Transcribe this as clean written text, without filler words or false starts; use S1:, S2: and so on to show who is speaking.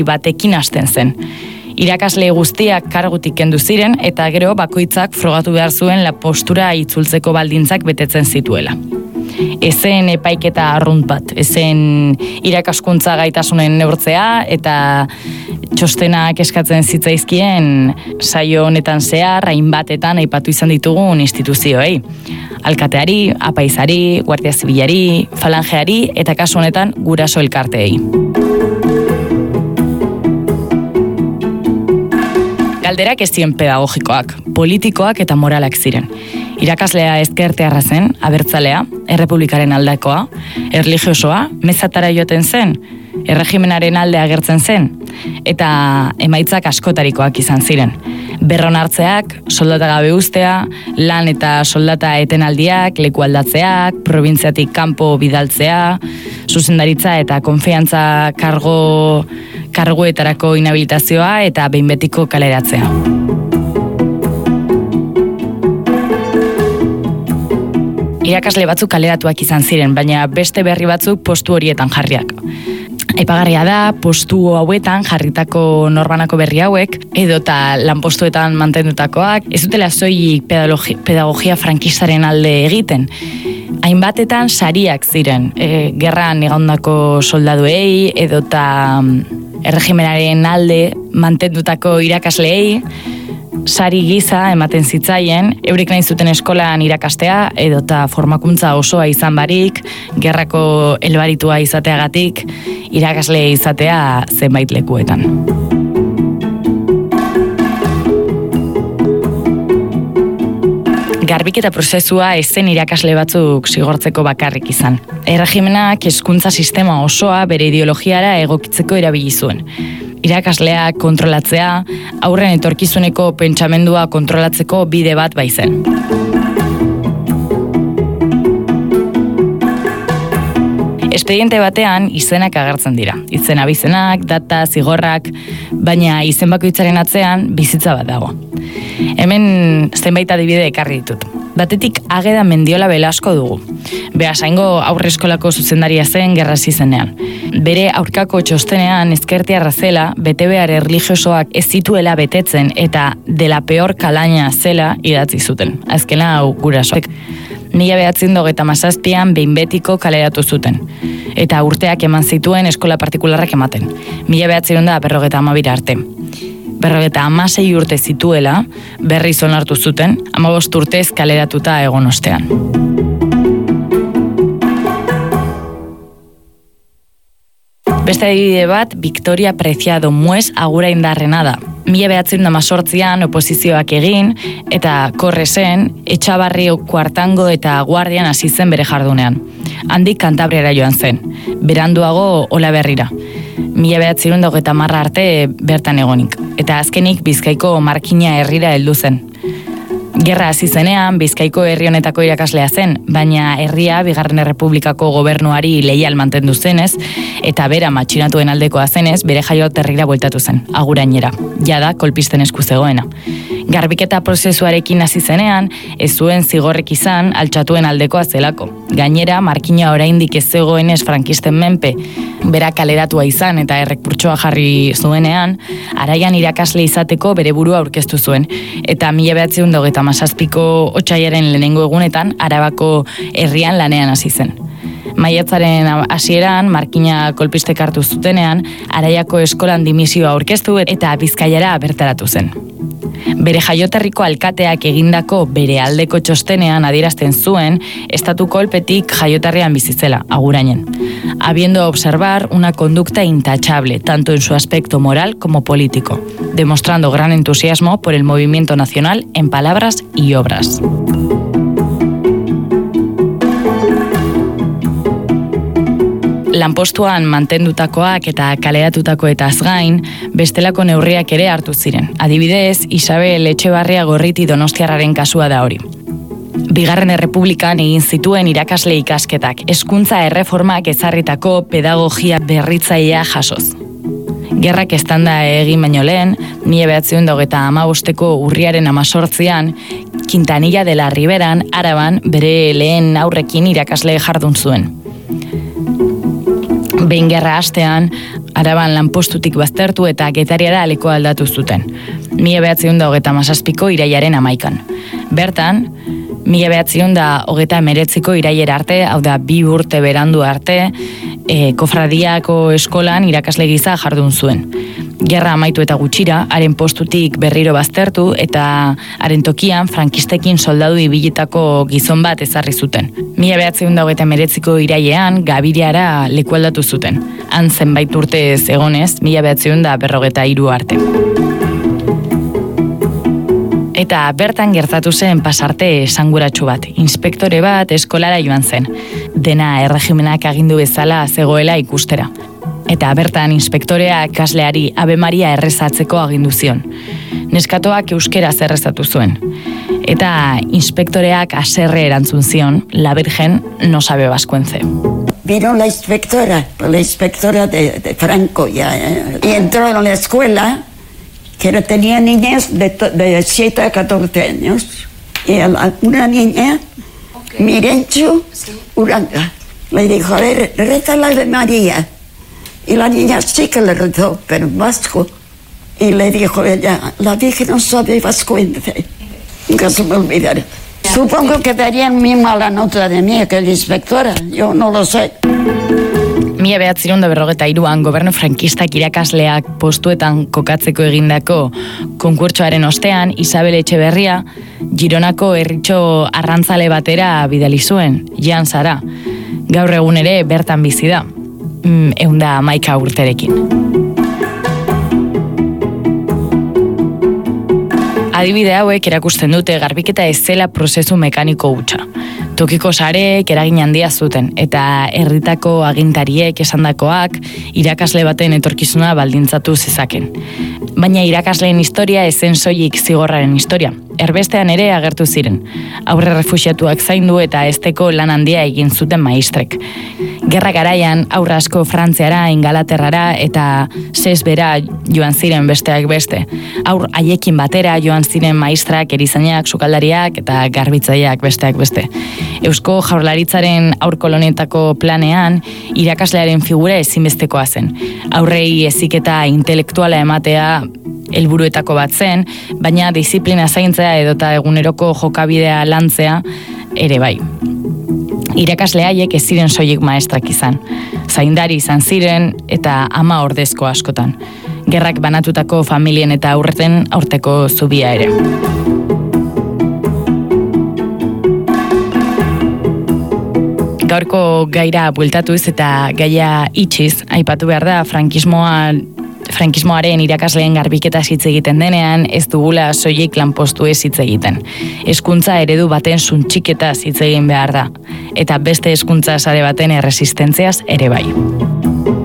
S1: batekin hasten zen. Irakasle guztiak kargutik kendu ziren eta gero bakoitzak frogatu behar zuen postura itzultzeko baldintzak betetzen zituela. Ezen epaiketa arrunt bat, ezen irakaskuntza gaitasunen neurtzea eta txostenak eskatzen zitzaizkien saio honetan zehar hainbatetan aipatu izan ditugun instituzioei. Alkateari, apaizari, guardia zibilari, falangeari eta kasu honetan guraso elkarteei. Galderak ez ziren pedagogikoak, politikoak eta moralak ziren. Irakaslea ezkertearra zen, abertzalea, errepublikaren aldakoa, erlijiosoa, mezatara joten zen, erregimenaren alde agertzen zen, eta emaitzak askotarikoak izan ziren. Berron hartzeak, soldata gabe uztea, lan eta soldata etenaldiak, leku aldatzeak, probintziatik kanpo bidaltzea, zuzendaritza eta konfiantza karguetarako inhabilitazioa eta behin betiko kaleratzea. Irakasle batzuk kaleratuak izan ziren, baina beste berri batzuk postu horietan jarriak. Aipagarria da, postu hauetan jarritako norbanako berri hauek, edota lanpostuetan mantendutakoak, ez dutela soilik pedagogia frankistaren alde egiten. Hainbatetan sariak ziren, gerran egondako soldaduei, edota erregimenaren alde mantendutako irakasleei, sari giza ematen zitzaien, eurik nahi zuten eskolan irakastea, edota formakuntza osoa izan barik, gerrako helbaritua izateagatik, irakasle izatea zenbait lekuetan. Garbiketa prozesua ez zen irakasle batzuk zigortzeko bakarrik izan. Erregimenak hezkuntza sistema osoa bere ideologiara egokitzeko erabili zuen. Irakasleak kontrolatzea, aurren etorkizuneko pentsamendua kontrolatzeko bide bat baizen. Espediente batean izenak agertzen dira. Izen abizenak, data, zigorrak, baina izen bakoitzaren atzean bizitza bat dago. Hemen zenbait adibide ekarri ditut. Batetik Ageda Mendiola Belasko dugu. Beasaingo aurreskolako zuzendaria zen gerra hasi zenean. Bere aurkako txostenean ezkertiarra zela, betebehar erlijiosoak ez zituela betetzen eta dela peor kalaina zela idatzi zuten. Azkena hau gurasoek. 1957an behin betiko kaleratu zuten. Eta urteak eman zituen eskola partikularrak ematen. 1952 arte. 56 urte zituela, berriz onartu zuten, 15 urtez kaleratuta egon ostean. Beste adibide bat, Victoria Preciado Muez Aguraindarrena da. 1918an oposizioak egin, eta Korresen, Etxabarri Kuartango eta Guardian hasi zen bere jardunean. Handik Kantabriara joan zen, beranduago Olaberrira. 1930 arte bertan egonik, eta azkenik Bizkaiko Markina herrira heldu zen. Gerra hasi zenean Bizkaiko herri honetako irakaslea zen, baina herria Bigarren Errepublikako gobernuari leial mantendu zenez, eta bera matxinatuen aldekoa zenez, bere jaioterrira bueltatu zen, Agurainera, jada kolpisten esku zegoena. Garbiketa prozesuarekin hasi zenean, ez zuen zigorrik izan altxatuen aldekoa zelako. Gainera, Markina oraindik ez zegoenez frankisten menpe, bera kaleratua izan eta errekurtsoa jarri zuenean, araian irakasle izateko bere burua aurkeztu zuen, eta 1937ko otsaiaren lehenengo egunetan Arabako herrian lanean hasi zen. Maiatzaren hasieran, Markina kolpistek hartu zutenean, Araiako eskolan dimisioa aurkeztu eta Bizkaiara bertaratu zen. Bere jaioterriko alkateak egindako bere aldeko txostenean adierazten zuen, estatu kolpetik jaioterrian bizitzela, Agurainen. Habiendo observar una conducta intachable, tanto en su aspecto moral como político, demostrando gran entusiasmo por el movimiento nacional en palabras y obras. Lanpostuan mantendutakoak eta kaleratutakoetaz gain, bestelako neurriak ere hartu ziren. Adibidez, Isabel Etxebarria Gorriti Donostiarraren kasua da hori. Bigarren Errepublikan egin zituen irakasle ikasketak, hezkuntza erreformak ezarritako pedagogia berritzailea jasoz. Gerrak eztanda egin baino lehen, 1955ko urriaren 18an, Quintanilla de la Riberan, Araban, bere lehen aurrekin irakasle jardun zuen. Behin gerra hastean, Araban lanpostutik baztertu eta Getariara leku aldatu zuten. 1937ko iraiaren 11an. Bertan, 1939ko iraiera arte, hau da 2 urte berandu arte, kofradiako eskolan irakasle gisa jardun zuen. Gerra amaitu eta gutxira, haren postutik berriro baztertu eta haren tokian frankistekin soldadu ibilitako gizon bat ezarri zuten. 1939ko irailean Gabiriara leku aldatu zuten. Han zenbait urtez egonez, 1943 arte. Eta bertan gertatu zen pasarte esanguratsu bat. Inspektore bat eskolara joan zen. Dena erregimenak agindu bezala zegoela ikustera. Eta bertan inspektoreak ikasleari Ave Maria errezatzeko agindu zion. Neskatoak euskeraz errezatu zuen. Eta inspektoreak haserre erantzun zion, la Virgen no sabe vascuence.
S2: Vino la inspectora de Franco ya, y entró en la escuela, que tenía niñas de 7 a 14 años, y una niña, Mirenchu Uranga, le dijo, a ver, reza la Ave María. Y la niña sí que le rezó, pero en vasco. Y le dijo ella, la Virgen no sabe vascuence. Nunca se me olvidará. Supongo que darían muy mala nota de mí, que la inspectora, yo no lo sé.
S1: 1943an gobernu frankistak irakasleak postuetan kokatzeko egindako konkurtsoaren ostean, Isabel Etxeberria Gironako herritxo arrantzale batera bidali zuen, Jan Zara. Gaur egun ere bertan bizi da, 111 urterekin. Adibide hauek erakusten dute garbiketa ez zela prozesu mekaniko hutsa. Tokiko sareek eragin handia zuten, eta herritako agintariek esandakoak irakasle baten etorkizuna baldintzatu zezaken. Baina irakasleen historia ezen soilik zigorraren historia. Erbestean ere agertu ziren. Aurre refuxiatuak zaindu eta hezteko lan handia egin zuten maistrek. Gerra garaian aurre asko Frantziara, Ingalaterrara eta Sesbera joan ziren besteak beste. Aur haiekin batera joan ziren maistrak, erizainak, sukaldariak eta garbitzaileak besteak beste. Eusko Jaurlaritzaren aurkolonietako planean irakaslearen figura ezinbestekoa zen. Aurrei heziketa intelektuala ematea helburuetako bat zen, baina disiplina zaintzea edota eguneroko jokabidea lantzea ere bai. Irakasle haiek ez ziren soilik maestrak izan. Zaindari izan ziren eta ama ordezko askotan. Gerrak banatutako familien eta aurreten aurteko zubia ere. Gaurko gaira bueltatuz eta gaia itxiz, aipatu behar da frankismoaren irakasleen garbiketa hitz egiten denean, ez dugula soilik lanpostuez hitz egiten. Hezkuntza eredu baten suntxiketaz hitz egin behar da, eta beste hezkuntza sare baten erresistentziaz ere bai.